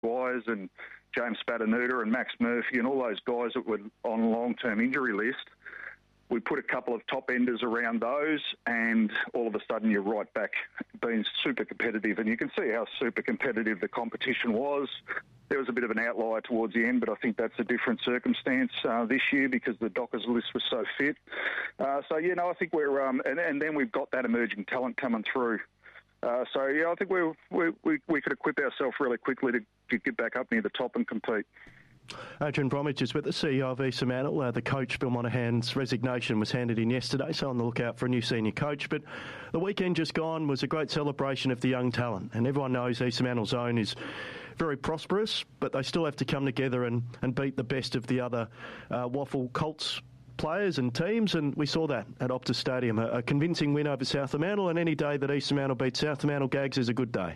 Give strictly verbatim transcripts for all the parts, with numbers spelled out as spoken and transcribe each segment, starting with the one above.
Wise and James Spatanuda and Max Murphy and all those guys that were on a long-term injury list. We put a couple of top-enders around those, and all of a sudden you're right back being super competitive. And you can see how super competitive the competition was. There was a bit of an outlier towards the end, but I think that's a different circumstance uh, this year because the Dockers list was so fit. Uh, so, you know, I think we're... Um, and, and then we've got that emerging talent coming through. Uh, so, yeah, I think we we we we could equip ourselves really quickly to, to get back up near the top and compete. Adrian Bromwich is with the C E O of East Fremantle. Uh, the coach, Bill Monahan's resignation was handed in yesterday, so on the lookout for a new senior coach. But the weekend just gone was a great celebration of the young talent, and everyone knows East Fremantle Zone is very prosperous, but they still have to come together and, and beat the best of the other uh, Waffle Colts players and teams, and we saw that at Optus Stadium. A, a convincing win over South Fremantle, and any day that East Fremantle beats South Fremantle, Gags, is a good day.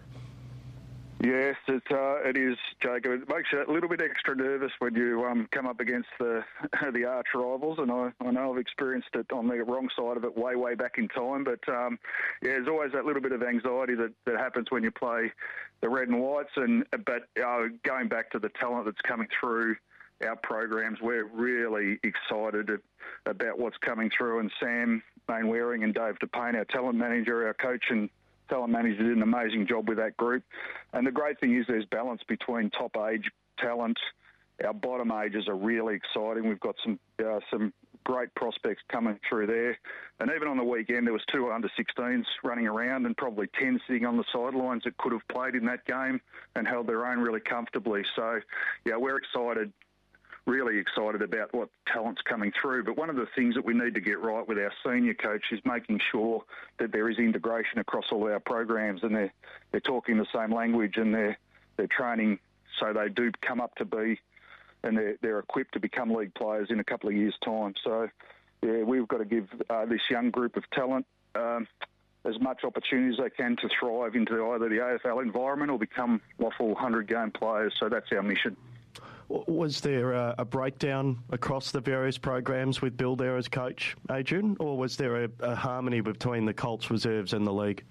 Yes, it, uh, it is, Jacob. It makes you a little bit extra nervous when you um, come up against the the arch rivals, and I, I know I've experienced it on the wrong side of it way, way back in time. But, um, yeah, there's always that little bit of anxiety that, that happens when you play the red and whites. And But uh, going back to the talent that's coming through our programs, we're really excited about what's coming through. And Sam Mainwaring and Dave DePayne, our talent manager, our coach and talent manager, did an amazing job with that group. And the great thing is there's balance between top age talent. Our bottom ages are really exciting. We've got some uh, some great prospects coming through there. And even on the weekend, there was two under sixteens running around and probably ten sitting on the sidelines that could have played in that game and held their own really comfortably. So, yeah, we're excited. Really excited about what talent's coming through. But one of the things that we need to get right with our senior coach is making sure that there is integration across all our programs and they're, they're talking the same language and they're, they're training so they do come up to be and they're, they're equipped to become league players in a couple of years' time. So, yeah, we've got to give uh, this young group of talent um, as much opportunity as they can to thrive into either the A F L environment or become Waffle one hundred game players. So that's our mission. Was there a, a breakdown across the various programs with Bill there as coach, Adrian, or was there a, a harmony between the Colts reserves and the league?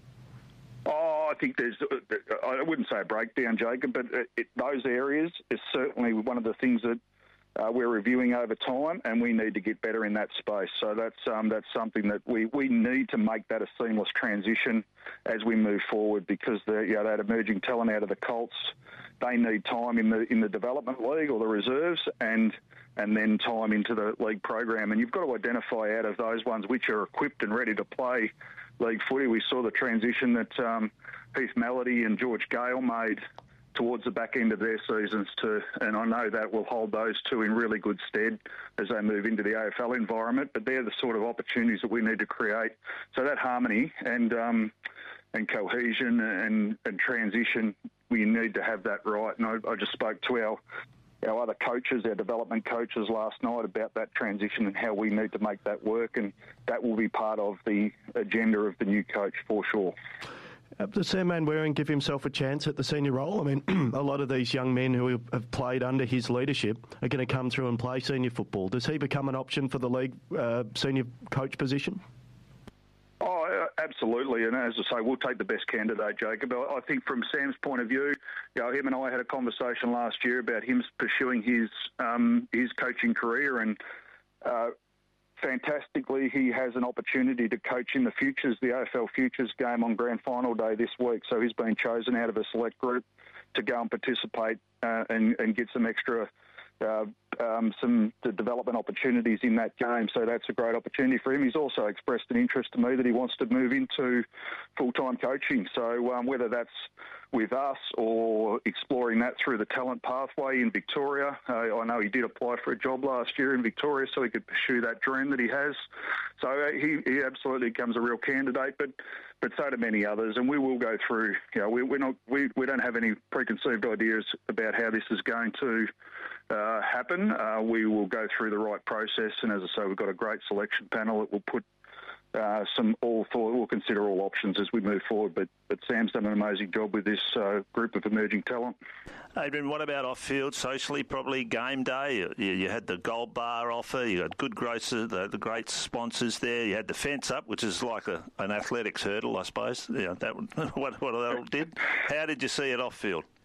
Oh, I think there's, I wouldn't say a breakdown, Jacob, but it, those areas is certainly one of the things that uh, we're reviewing over time, and we need to get better in that space. So that's um, that's something that we, we need to make that a seamless transition as we move forward, because the, you know, that emerging talent out of the Colts, they need time in the in the development league or the reserves, and and then time into the league program. And you've got to identify out of those ones which are equipped and ready to play league footy. We saw the transition that um, Heath Melody and George Gale made towards the back end of their seasons to, and I know that will hold those two in really good stead as they move into the A F L environment. But they're the sort of opportunities that we need to create. So that harmony and um, and cohesion and, and transition, we need to have that right. And I, I just spoke to our our other coaches, our development coaches last night about that transition and how we need to make that work, and that will be part of the agenda of the new coach for sure. Uh, does Sam Mainwaring give himself a chance at the senior role? I mean, a lot of these young men who have played under his leadership are going to come through and play senior football. Does he become an option for the league uh, senior coach position? Oh, absolutely. And as I say, we'll take the best candidate, Jacob. I think from Sam's point of view, you know, him and I had a conversation last year about him pursuing his um, his coaching career, and uh, fantastically, he has an opportunity to coach in the Futures, the A F L Futures game on Grand Final Day this week. So he's been chosen out of a select group to go and participate uh, and, and get some extra uh, um, some the development opportunities in that game. So that's a great opportunity for him. He's also expressed an interest to me that he wants to move into full-time coaching. So um, whether that's with us or exploring that through the talent pathway in Victoria. Uh, I know he did apply for a job last year in Victoria so he could pursue that dream that he has. So uh, he, he absolutely becomes a real candidate, but but so do many others. And we will go through, you know, we, we're not, we, we don't have any preconceived ideas about how this is going to uh, happen. Uh, we will go through the right process. And as I say, we've got a great selection panel that will put Uh, some all for we'll consider all options as we move forward, but but Sam's done an amazing job with this uh, group of emerging talent. Adrian, what about off-field, socially, probably game day? You, you had the gold bar offer, you had good grocers, the, the great sponsors there, you had the fence up, which is like a, an athletics hurdle, I suppose. You know, that what what that did. How did you see it off-field?